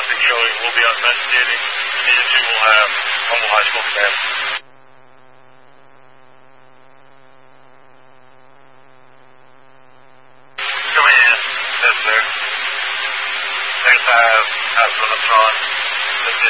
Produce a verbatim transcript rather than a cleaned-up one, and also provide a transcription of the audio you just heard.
Austin Kelly will be on Mess Duty. These two will have normal high school staff. Coming in. Yes, sir. Next I have, have on the front.